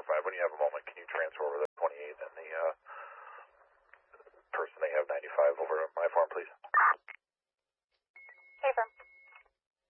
945. When you have a moment, can you transfer over the 28 and the person they have 95 over to my farm, please?